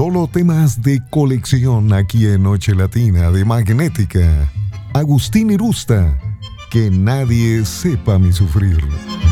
Solo temas de colección aquí en Noche Latina de Magnética. Agustín Irusta, que nadie sepa mi sufrir.